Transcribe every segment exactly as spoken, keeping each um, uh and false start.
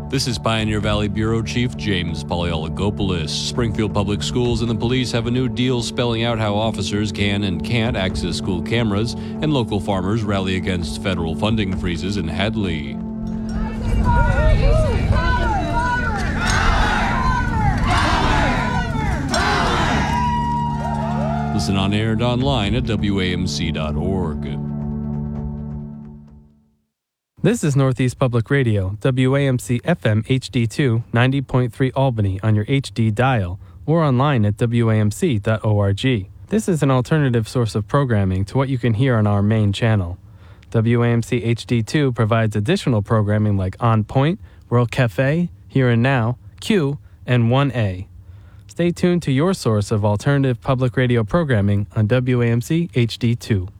This is Pioneer Valley Bureau Chief James Polyologopoulos. Springfield Public Schools and the police have a new deal spelling out how officers can and can't access school cameras, and local farmers rally against federal funding freezes in Hadley. Listen on air and online at W A M C dot org. This is Northeast Public Radio, W A M C F M H D two, ninety point three Albany on your H D dial, or online at W A M C dot org. This is an alternative source of programming to what you can hear on our main channel. W A M C H D two provides additional programming like On Point, World Cafe, Here and Now, Q, and one A. Stay tuned to your source of alternative public radio programming on W A M C H D two.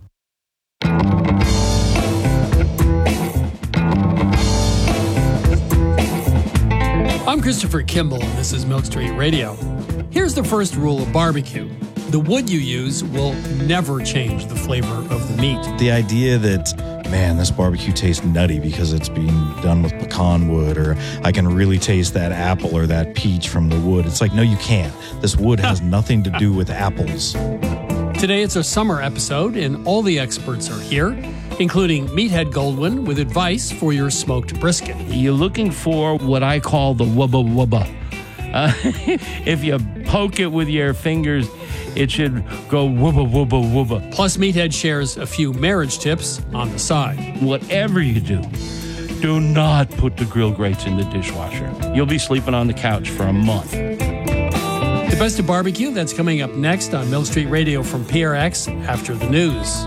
I'm Christopher Kimball, and this is Milk Street Radio. Here's the first rule of barbecue. The wood you use will never change the flavor of the meat. The idea that, man, this barbecue tastes nutty because it's being done with pecan wood, or I can really taste that apple or that peach from the wood. It's like, no, you can't. This wood has nothing to do with apples. Today it's a summer episode, and all the experts are here, including Meathead Goldwyn with advice for your smoked brisket. You're looking for what I call the wubba wubba. Uh, if you poke it with your fingers, it should go wubba wubba wubba. Plus, Meathead shares a few marriage tips on the side. Whatever you do, do not put the grill grates in the dishwasher. You'll be sleeping on the couch for a month. The best of barbecue, that's coming up next on Milk Street Radio from P R X after the news.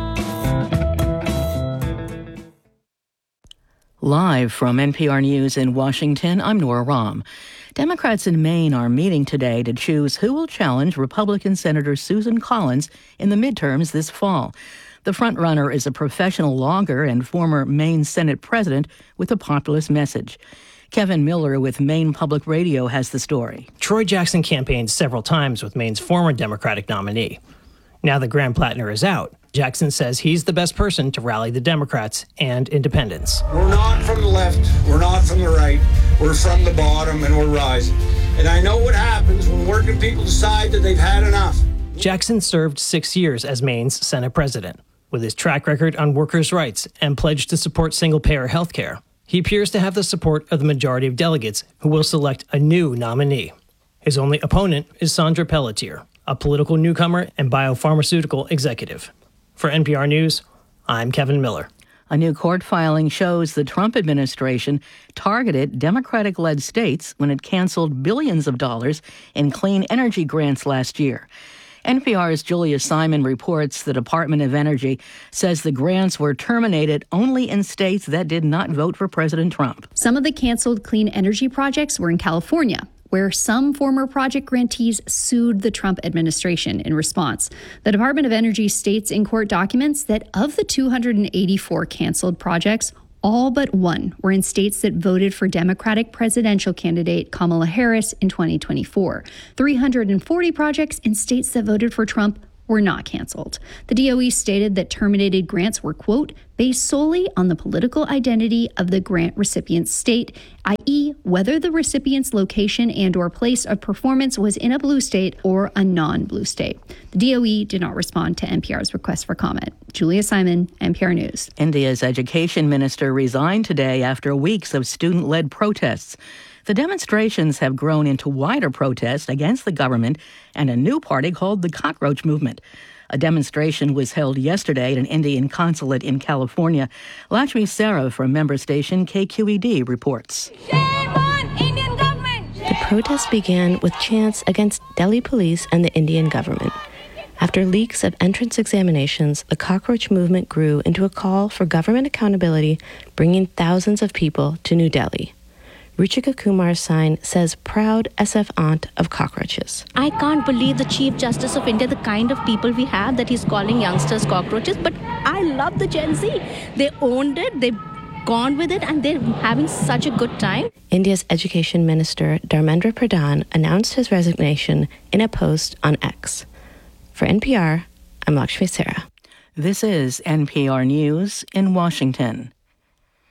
Live from N P R News in Washington, I'm Nora Rahm. Democrats in Maine are meeting today to choose who will challenge Republican Senator Susan Collins in the midterms this fall. The frontrunner is a professional logger and former Maine Senate president with a populist message. Kevin Miller with Maine Public Radio has the story. Troy Jackson campaigned several times with Maine's former Democratic nominee. Now that Graham Plattner is out, Jackson says he's the best person to rally the Democrats and independents. We're not from the left, we're not from the right, we're from the bottom and we're rising. And I know what happens when working people decide that they've had enough. Jackson served six years as Maine's Senate president. With his track record on workers' rights and pledge to support single-payer health care, he appears to have the support of the majority of delegates who will select a new nominee. His only opponent is Sandra Pelletier, a political newcomer and biopharmaceutical executive. For N P R News, I'm Kevin Miller. A new court filing shows the Trump administration targeted Democratic-led states when it canceled billions of dollars in clean energy grants last year. N P R's Julia Simon reports the Department of Energy says the grants were terminated only in states that did not vote for President Trump. Some of the canceled clean energy projects were in California, where some former project grantees sued the Trump administration in response. The Department of Energy states in court documents that of the two hundred eighty-four canceled projects, all but one were in states that voted for Democratic presidential candidate Kamala Harris in twenty twenty-four. three hundred forty projects in states that voted for Trump were not canceled. The D O E stated that terminated grants were, quote, based solely on the political identity of the grant recipient's state, that is whether the recipient's location and or place of performance was in a blue state or a non-blue state. The D O E did not respond to N P R's request for comment. Julia Simon, N P R News. India's education minister resigned today after weeks of student-led protests. The demonstrations have grown into wider protests against the government and a new party called the Cockroach Movement. A demonstration was held yesterday at an Indian consulate in California. Lakshmi Sarah from member station K Q E D reports. Shame on Indian government! The protest began with chants against Delhi police and the Indian government. After leaks of entrance examinations, the Cockroach Movement grew into a call for government accountability, bringing thousands of people to New Delhi. Ruchika Kumar's sign says, proud S F aunt of cockroaches. I can't believe the Chief Justice of India, the kind of people we have, that he's calling youngsters cockroaches. But I love the Gen Z. They owned it, they've gone with it, and they're having such a good time. India's Education Minister Dharmendra Pradhan announced his resignation in a post on X. For N P R, I'm Lakshmi Sarah. This is N P R News in Washington.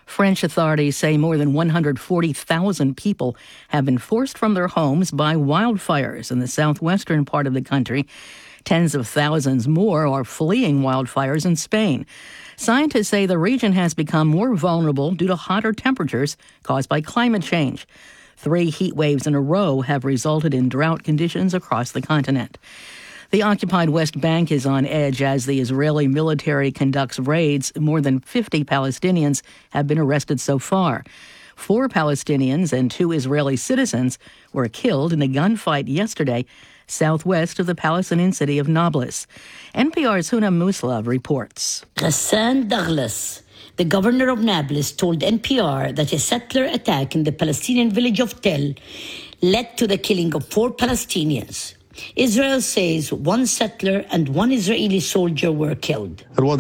French authorities say more than one hundred forty thousand people have been forced from their homes by wildfires in the southwestern part of the country. Tens of thousands more are fleeing wildfires in Spain. Scientists say the region has become more vulnerable due to hotter temperatures caused by climate change. Three heat waves in a row have resulted in drought conditions across the continent. The occupied West Bank is on edge as the Israeli military conducts raids. More than fifty Palestinians have been arrested so far. Four Palestinians and two Israeli citizens were killed in a gunfight yesterday southwest of the Palestinian city of Nablus. N P R's Huna Muslav reports. Ghassan Douglas, the governor of Nablus, told N P R that a settler attack in the Palestinian village of Tel led to the killing of four Palestinians. Israel says one settler and one Israeli soldier were killed.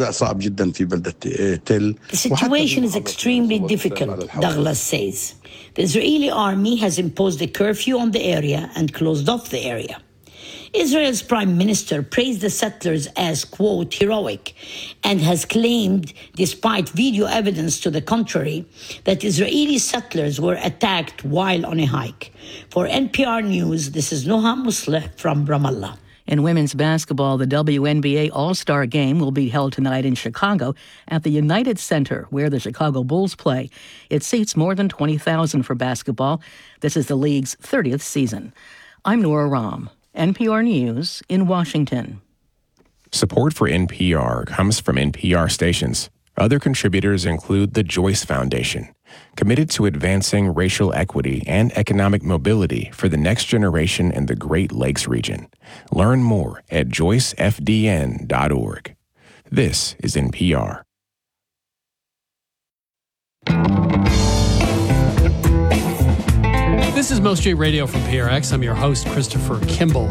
The situation is extremely difficult, Douglas says. The Israeli army has imposed a curfew on the area and closed off the area. Israel's prime minister praised the settlers as, quote, heroic, and has claimed, despite video evidence to the contrary, that Israeli settlers were attacked while on a hike. For N P R News, this is Noha Musleh from Ramallah. In women's basketball, the W N B A All-Star Game will be held tonight in Chicago at the United Center, where the Chicago Bulls play. It seats more than twenty thousand for basketball. This is the league's thirtieth season. I'm Nora Rahm, N P R News in Washington. Support for N P R comes from N P R stations. Other contributors include the Joyce Foundation, committed to advancing racial equity and economic mobility for the next generation in the Great Lakes region. Learn more at joyce f d n dot org. This is N P R. This is Milk Street Radio from P R X. I'm your host, Christopher Kimball.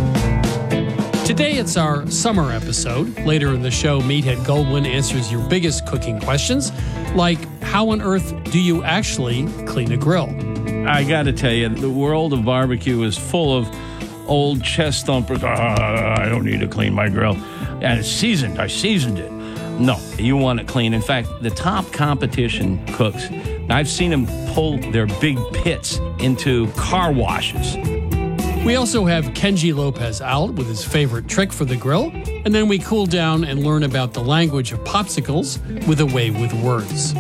Today it's our summer episode. Later in the show, Meathead Goldwyn answers your biggest cooking questions, like how on earth do you actually clean a grill? I got to tell you, the world of barbecue is full of old chest thumpers. Ah, I don't need to clean my grill. And it's seasoned. I seasoned it. No, you want it clean. In fact, the top competition cooks, I've seen them pull their big pits into car washes. We also have Kenji Lopez out with his favorite trick for the grill, and then we cool down and learn about the language of popsicles with A Way with Words.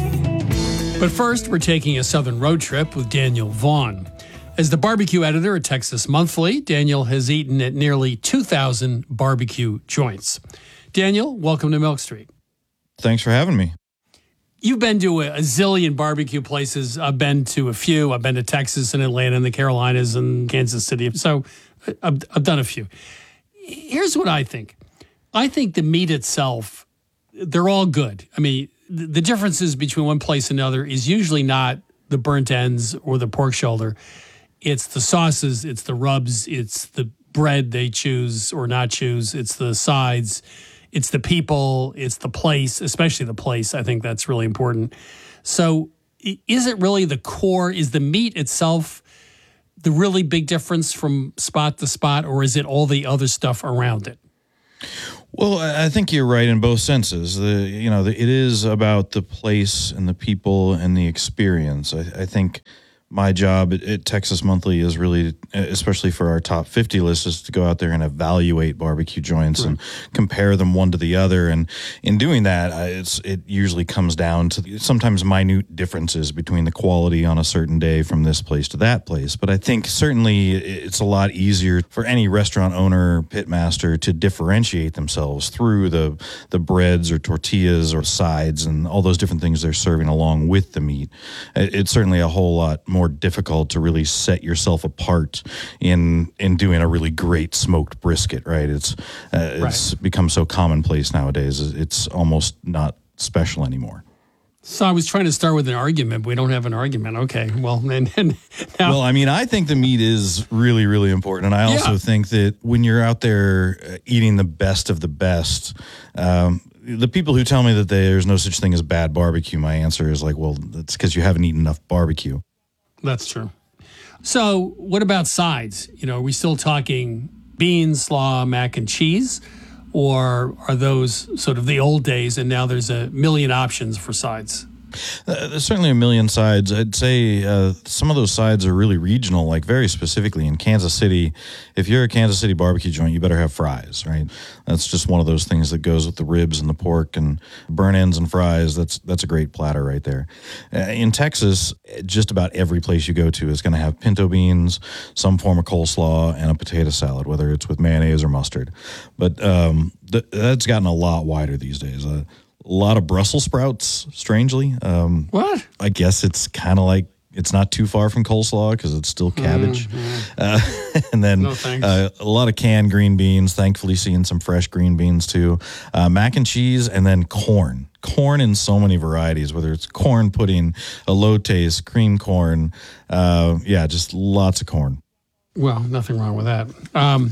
But first, we're taking a southern road trip with Daniel Vaughn. As the barbecue editor at Texas Monthly, Daniel has eaten at nearly two thousand barbecue joints. Daniel, welcome to Milk Street. Thanks for having me. You've been to a, a zillion barbecue places. I've been to a few. I've been to Texas and Atlanta and the Carolinas and Kansas City. So I've, I've done a few. Here's what I think. I think the meat itself, they're all good. I mean, the, the differences between one place and another is usually not the burnt ends or the pork shoulder. It's the sauces, it's the rubs, it's the bread they choose or not choose, it's the sides. It's the people, it's the place, especially the place. I think that's really important. So is it really the core? Is the meat itself the really big difference from spot to spot, or is it all the other stuff around it? Well, I think you're right in both senses. The you know, the, it is about the place and the people and the experience. I, I think my job at, at Texas Monthly is really, especially for our top fifty list, is to go out there and evaluate barbecue joints right. and compare them one to the other. And in doing that, it's, it usually comes down to sometimes minute differences between the quality on a certain day from this place to that place. But I think certainly it's a lot easier for any restaurant owner, pitmaster, to differentiate themselves through the, the breads or tortillas or sides and all those different things they're serving along with the meat. It's certainly a whole lot more more difficult to really set yourself apart in in doing a really great smoked brisket, right? It's uh, it's right. become so commonplace nowadays. It's almost not special anymore. So I was trying to start with an argument, but we don't have an argument. Okay, well, and, and now. Well, I mean, I think the meat is really, really important. And I also yeah. think that when you're out there eating the best of the best, um, the people who tell me that there's no such thing as bad barbecue, my answer is like, well, that's because you haven't eaten enough barbecue. That's true. So what about sides? You know, are we still talking beans, slaw, mac and cheese? Or are those sort of the old days and now there's a million options for sides? Uh, there's certainly a million sides. I'd say uh, some of those sides are really regional, like very specifically in Kansas City. If you're a Kansas City barbecue joint, you better have fries, right? That's just one of those things that goes with the ribs and the pork and burn ends and fries. That's that's a great platter right there. Uh, in Texas, just about every place you go to is going to have pinto beans, some form of coleslaw, and a potato salad, whether it's with mayonnaise or mustard. But um, th- that's gotten a lot wider these days. Uh, A lot of Brussels sprouts, strangely. Um, what? I guess it's kind of like, it's not too far from coleslaw because it's still cabbage. Mm-hmm. Uh, and then No, thanks. uh, a lot of canned green beans, thankfully seeing some fresh green beans too. Uh, mac and cheese, and then corn. Corn in so many varieties, whether it's corn pudding, elotes, cream corn. Uh, yeah, just lots of corn. Well, nothing wrong with that. Um,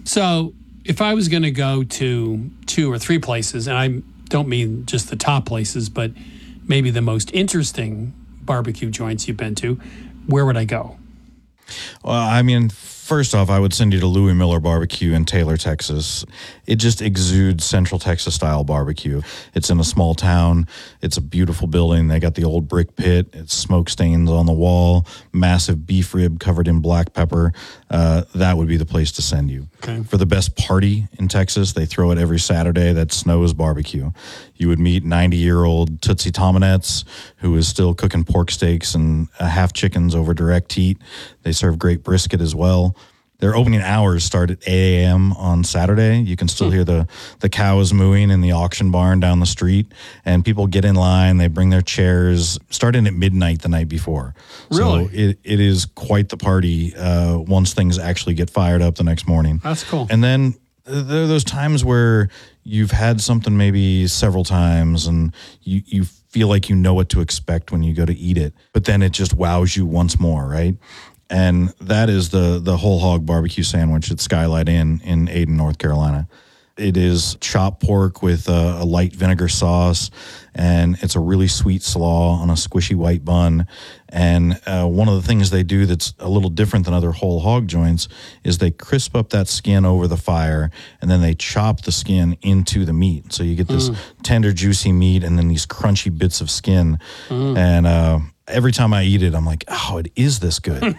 so if I was going to go to two or three places, and I don't mean just the top places, but maybe the most interesting barbecue joints you've been to, where would I go? Well, I mean, first off, I would send you to Louis Miller Barbecue in Taylor, Texas. It just exudes Central Texas style barbecue. It's in a small town. It's a beautiful building. They got the old brick pit. It's smoke stains on the wall, massive beef rib covered in black pepper. Uh, that would be the place to send you. Okay. For the best party in Texas, they throw it every Saturday. That's Snow's Barbecue. You would meet ninety-year-old Tootsie Tominets, who is still cooking pork steaks and uh, half chickens over direct heat. They serve great brisket as well. Their opening hours start at eight a.m. on Saturday. You can still hear the, the cows mooing in the auction barn down the street, and people get in line. They bring their chairs, starting at midnight the night before. Really? So it, it is quite the party uh, once things actually get fired up the next morning. That's cool. And then there are those times where you've had something maybe several times and you, you feel like you know what to expect when you go to eat it, but then it just wows you once more, right? And that is the the whole hog barbecue sandwich at Skylight Inn in Ayden, North Carolina. It is chopped pork with a, a light vinegar sauce, and it's a really sweet slaw on a squishy white bun. And uh, one of the things they do that's a little different than other whole hog joints is they crisp up that skin over the fire, and then they chop the skin into the meat. So you get this Mm. tender, juicy meat, and then these crunchy bits of skin. Mm. And uh, every time I eat it, I'm like, oh, it is this good.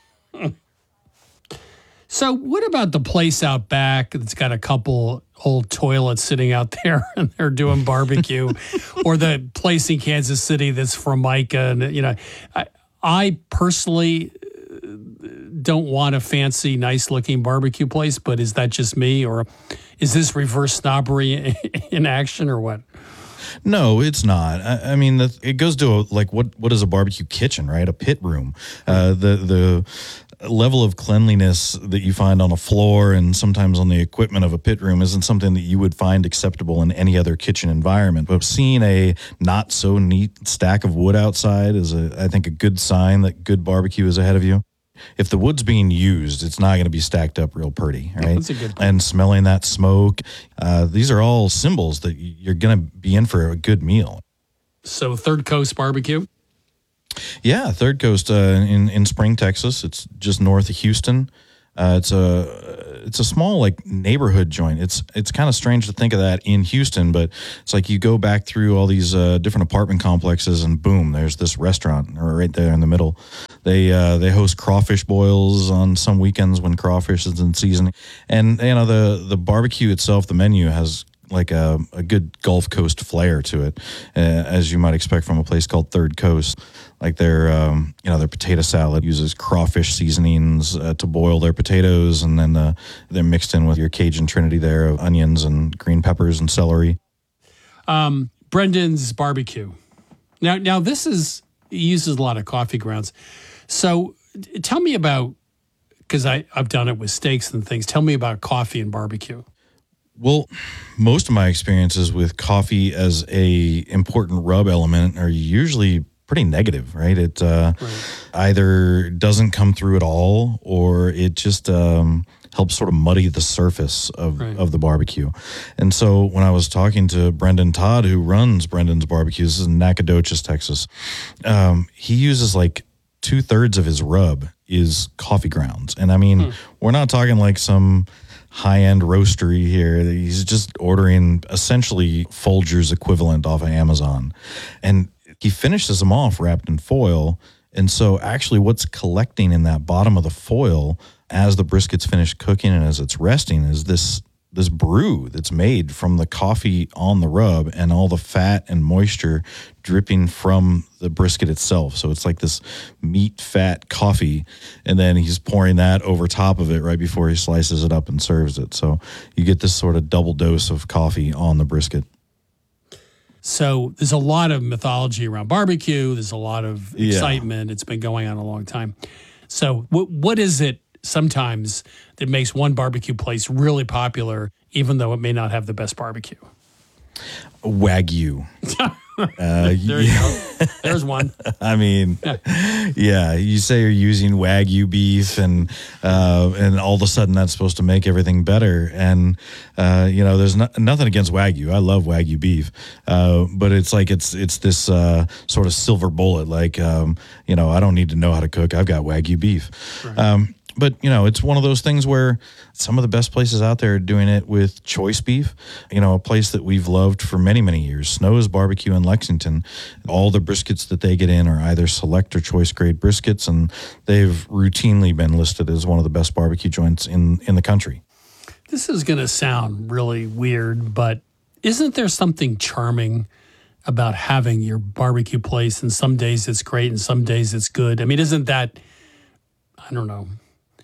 So what about the place out back that's got a couple old toilets sitting out there and they're doing barbecue, or the place in Kansas City that's Formica? And, you know, I, I personally don't want a fancy, nice looking barbecue place, but is that just me, or is this reverse snobbery in action, or what? No, it's not. I, I mean, the, it goes to a, like what what is a barbecue kitchen, right? A pit room. Uh, the the level of cleanliness that you find on a floor and sometimes on the equipment of a pit room isn't something that you would find acceptable in any other kitchen environment. But seeing a not so neat stack of wood outside is, a, I think, a good sign that good barbecue is ahead of you. If the wood's being used, it's not going to be stacked up real pretty, right? That's a good point. And smelling that smoke, uh, these are all symbols that you're going to be in for a good meal. So Third Coast Barbecue? Yeah, Third Coast uh, in in Spring, Texas. It's just north of Houston. Uh, it's a it's a small like neighborhood joint. It's it's kind of strange to think of that in Houston, but it's like you go back through all these uh, different apartment complexes, and boom, there's this restaurant right there in the middle. They uh, they host crawfish boils on some weekends when crawfish is in season, and you know the the barbecue itself, the menu has like a, a good Gulf Coast flair to it, uh, as you might expect from a place called Third Coast. Like their, um, you know, their potato salad uses crawfish seasonings uh, to boil their potatoes, and then uh, they're mixed in with your Cajun trinity there of onions and green peppers and celery. Um, Brendan's Barbecue. Now, now this is he uses a lot of coffee grounds. So, tell me about, because I I've done it with steaks and things. Tell me about coffee and barbecue. Well, most of my experiences with coffee as a important rub element are usually pretty negative, right? It uh, right. either doesn't come through at all, or it just um, helps sort of muddy the surface of, right. of the barbecue. And so when I was talking to Brendan Todd, who runs Brendan's Barbecues in Nacogdoches, Texas, um, he uses like two thirds of his rub is coffee grounds. And I mean, hmm. we're not talking like some high-end roastery here. He's just ordering essentially Folgers equivalent off of Amazon. And he finishes them off wrapped in foil. And so actually what's collecting in that bottom of the foil as the brisket's finished cooking and as it's resting is this this brew that's made from the coffee on the rub and all the fat and moisture dripping from the brisket itself. So it's like this meat fat coffee, and then he's pouring that over top of it right before he slices it up and serves it. So you get this sort of double dose of coffee on the brisket. So there's a lot of mythology around barbecue. There's a lot of Yeah. excitement. It's been going on a long time. So what what is it sometimes that makes one barbecue place really popular, even though it may not have the best barbecue? Wagyu. Uh, there you yeah. go. There's one. I mean, yeah, you say you're using Wagyu beef, and uh, and all of a sudden that's supposed to make everything better. And uh, you know, there's no, nothing against Wagyu. I love Wagyu beef, uh, but it's like it's it's this uh, sort of silver bullet. Like, um, you know, I don't need to know how to cook. I've got Wagyu beef. Right. Um, But, you know, it's one of those things where some of the best places out there are doing it with choice beef. You know, a place that we've loved for many, many years, Snow's Barbecue in Lexington. All the briskets that they get in are either select or choice grade briskets, and they've routinely been listed as one of the best barbecue joints in, in the country. This is going to sound really weird, but isn't there something charming about having your barbecue place? And some days it's great and some days it's good. I mean, isn't that, I don't know.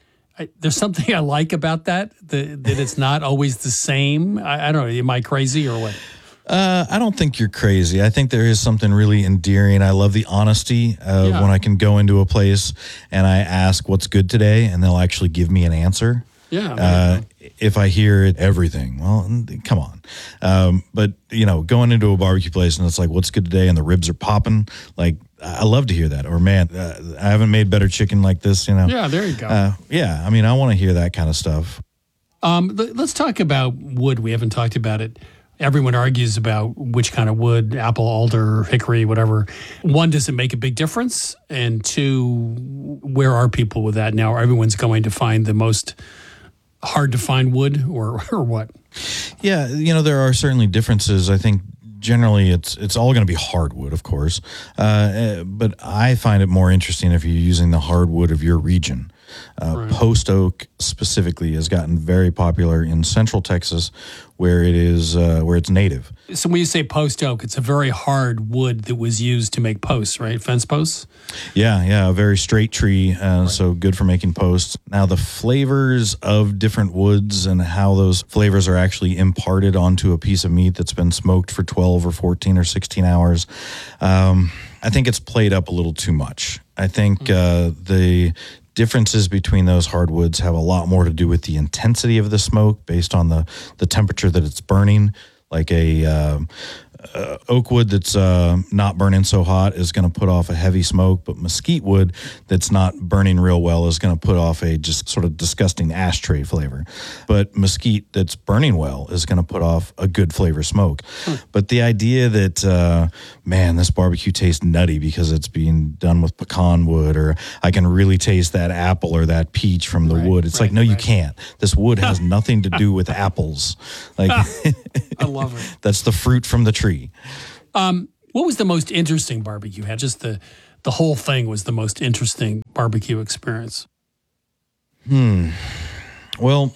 I, there's something I like about that, the, that it's not always the same. I, I don't know. Am I crazy or what? Uh, I don't think you're crazy. I think there is something really endearing. I love the honesty of Yeah. when I can go into a place and I ask what's good today, and they'll actually give me an answer. Yeah. Uh, if I hear everything, well, come on. Um, but, you know, going into a barbecue place and it's like, what's good today? And the ribs are popping. Like, I love to hear that. Or, man, uh, I haven't made better chicken like this, you know? Yeah, there you go. Uh, yeah, I mean, I want to hear that kind of stuff. Um, let- let's talk about wood. We haven't talked about it. Everyone argues about which kind of wood, apple, alder, hickory, whatever. One, does it make a big difference? And two, where are people with that now? Everyone's going to find the most hard to find wood or, or what? Yeah, you know, there are certainly differences. I think generally it's it's all going to be hardwood, of course. Uh, but I find it more interesting if you're using the hardwood of your region. Uh, Right. Post oak specifically has gotten very popular in Central Texas, where it is uh, where it's native. So when you say post oak, it's a very hard wood that was used to make posts, right? Fence posts? Yeah, yeah, a very straight tree, uh, so good for making posts. Now, the flavors of different woods and how those flavors are actually imparted onto a piece of meat that's been smoked for twelve or fourteen or sixteen hours, um, I think it's played up a little too much. I think uh, the differences between those hardwoods have a lot more to do with the intensity of the smoke based on the, the temperature that it's burning. Like a uh, uh, oak wood that's uh, not burning so hot is going to put off a heavy smoke, but mesquite wood that's not burning real well is going to put off a just sort of disgusting ashtray flavor. But mesquite that's burning well is going to put off a good flavor smoke. Hmm. But the idea that, uh, man, this barbecue tastes nutty because it's being done with pecan wood, or I can really taste that apple or that peach from the Right, wood. It's right, like, no, you right. can't. This wood has nothing to do with apples. Like, I love it. that's the fruit from the tree. Um, what was the most interesting barbecue you had? Just the, the whole thing was the most interesting barbecue experience. Hmm. Well,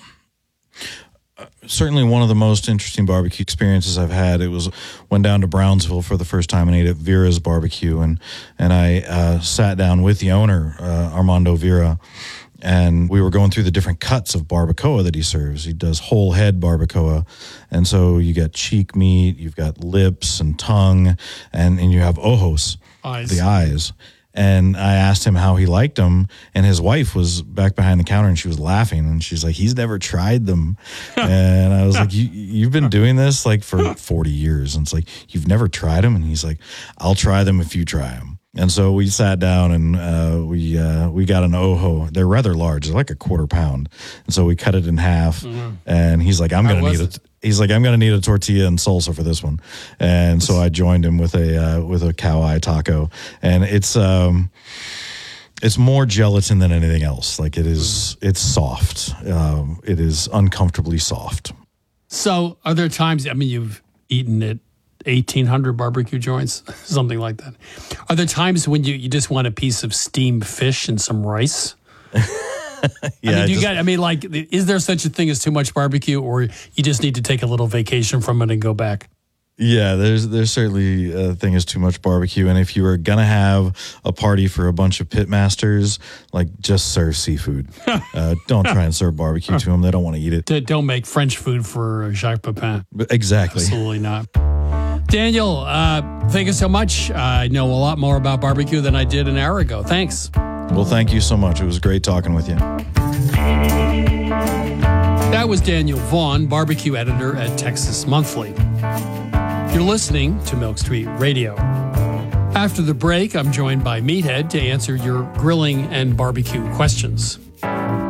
uh, certainly one of the most interesting barbecue experiences I've had. It was went down to Brownsville for the first time and ate at Vera's Barbecue, and and I uh, sat down with the owner, uh, Armando Vera, and we were going through the different cuts of barbacoa that he serves. He does whole head barbacoa, and so you got cheek meat, you've got lips and tongue, and and you have ojos, Eyes. the eyes. And I asked him how he liked them, and his wife was back behind the counter, and she was laughing, and she's like, "He's never tried them." And I was like, you, "You've been doing this like for forty years," and it's like, "You've never tried them?" And he's like, "I'll try them if you try them." And so we sat down and uh, we uh, we got an ojo. They're rather large. They're like a quarter pound. And so we cut it in half. Mhm. And he's like, "I'm How gonna was need it? it." He's like, "I'm gonna need a tortilla and salsa for this one." And so I joined him with a uh, with a cow eye taco, and it's um, it's more gelatin than anything else. Like it is, it's soft. Um, it is uncomfortably soft. So are there times, I mean, you've eaten it eighteen hundred barbecue joints, something like that. Are there times when you, you just want a piece of steamed fish and some rice? Yeah, I mean, you just, got. I mean, like, is there such a thing as too much barbecue, or you just need to take a little vacation from it and go back? Yeah, there's there's certainly a thing as too much barbecue, and if you are gonna have a party for a bunch of pitmasters, like just serve seafood. uh, don't try and serve barbecue to them; they don't want to eat it. Don't make French food for Jacques Pepin. But exactly, absolutely not. Daniel, uh, thank you so much. I know a lot more about barbecue than I did an hour ago. Thanks. Well, thank you so much. It was great talking with you. That was Daniel Vaughn, barbecue editor at Texas Monthly. You're listening to Milk Street Radio. After the break, I'm joined by Meathead to answer your grilling and barbecue questions.